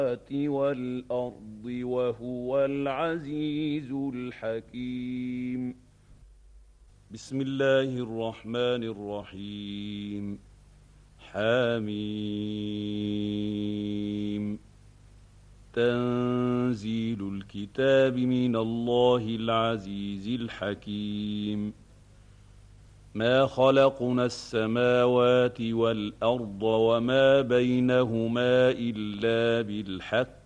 والأرض وهو العزيز الحكيم. بسم الله الرحمن الرحيم. حميم. تنزيل الكتاب من الله العزيز الحكيم. ما خلقنا السماوات والأرض وما بينهما إلا بالحق